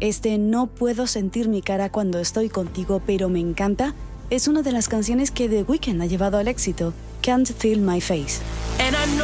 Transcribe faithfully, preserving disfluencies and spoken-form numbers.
Este No puedo sentir mi cara cuando estoy contigo, pero me encanta es una de las canciones que The Weeknd ha llevado al éxito, Can't Feel My Face.